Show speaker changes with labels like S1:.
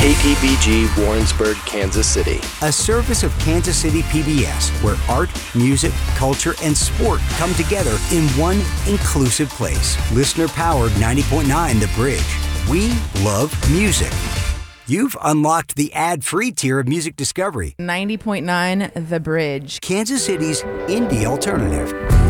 S1: KPBG Warrensburg, Kansas City.
S2: A service of Kansas City PBS, where art, music, culture, and sport come together in one inclusive place. Listener-powered 90.9 The Bridge. We love music. You've unlocked the ad-free tier of music discovery.
S3: 90.9 The Bridge.
S2: Kansas City's indie alternative.